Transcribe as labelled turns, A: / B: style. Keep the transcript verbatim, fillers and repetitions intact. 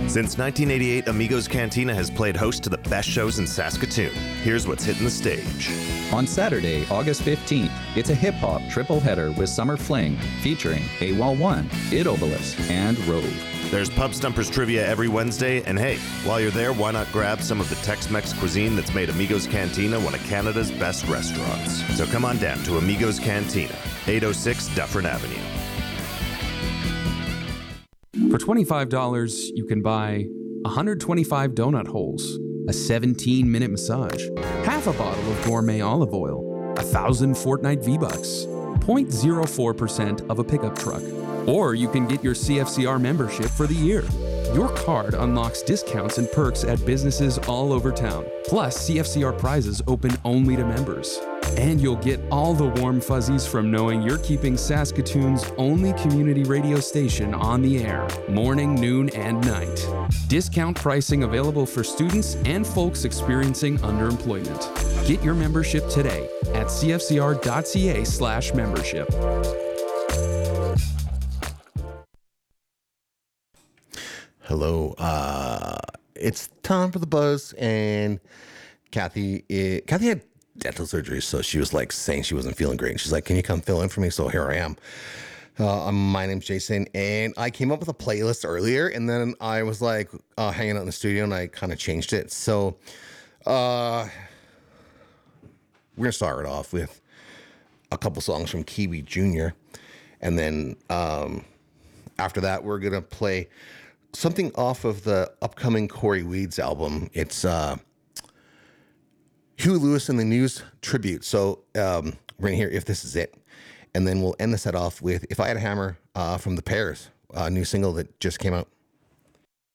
A: Since nineteen eighty-eight, Amigos Cantina has played host to the best shows in Saskatoon. Here's what's hitting the stage.
B: On Saturday, August fifteenth, it's a hip-hop triple header with Summer Fling featuring AWOL one, Idobolus, and Rove.
A: There's Pub Stumpers trivia every Wednesday, and hey, while you're there, why not grab some of the Tex-Mex cuisine that's made Amigos Cantina one of Canada's best restaurants. So come on down to Amigos Cantina, eight oh six Dufferin Avenue.
C: For twenty-five dollars, you can buy one hundred twenty-five donut holes, a seventeen minute massage, half a bottle of gourmet olive oil, one thousand Fortnite V-Bucks, zero point zero four percent of a pickup truck. Or you can get your C F C R membership for the year. Your card unlocks discounts and perks at businesses all over town. Plus, C F C R prizes open only to members. And you'll get all the warm fuzzies from knowing you're keeping Saskatoon's only community radio station on the air, morning, noon, and night. Discount pricing available for students and folks experiencing underemployment. Get your membership today at cfcr.ca slash membership.
D: Hello, uh, it's time for the buzz, and Kathy, it, Kathy had dental surgery, so she was like saying she wasn't feeling great. She's like, "Can you come fill in for me?" So here I am. Uh, my name's Jason, and I came up with a playlist earlier, and then I was like uh, hanging out in the studio, and I kind of changed it. So uh, we're gonna start it off with a couple songs from Kiwi Junior, and then um, after that, we're gonna play something off of the upcoming Corey Weeds album. It's uh, Huey Lewis and the News tribute. So um, we're gonna hear If This Is It, and then we'll end the set off with If I Had a Hammer uh, from The Pears, a new single that just came out.